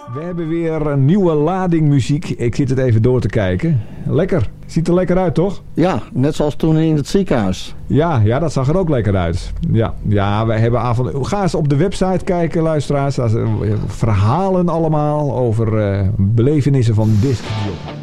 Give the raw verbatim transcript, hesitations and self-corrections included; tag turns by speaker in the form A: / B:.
A: We hebben weer een nieuwe lading muziek. Ik zit het even door te kijken. Lekker. Ziet er lekker uit, toch?
B: Ja, net zoals toen in het ziekenhuis.
A: Ja, ja, dat zag er ook lekker uit. Ja, ja wij hebben avond. Ga eens op de website kijken, luisteraars. Daar zijn verhalen allemaal over uh, belevenissen van discjockey.